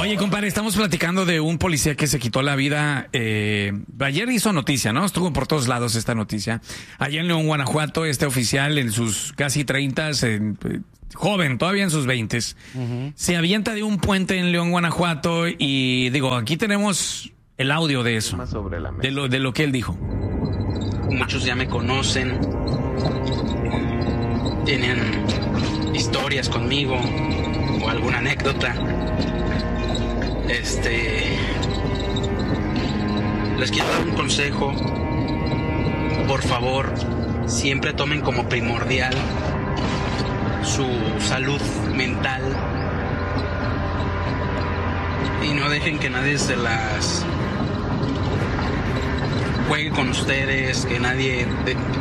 Oye, compadre, estamos platicando de un policía que se quitó la vida. Ayer hizo noticia, ¿no? Estuvo por todos lados esta noticia. Allá en León, Guanajuato, este oficial en sus casi 30, joven, todavía en sus 20, se avienta de un puente en León, Guanajuato y digo, aquí tenemos el audio de eso, de lo que él dijo. Muchos ya me conocen, tienen historias conmigo o alguna anécdota. Les quiero dar un consejo. Por favor, siempre tomen como primordial su salud mental y no dejen que nadie se las juegue con ustedes, que nadie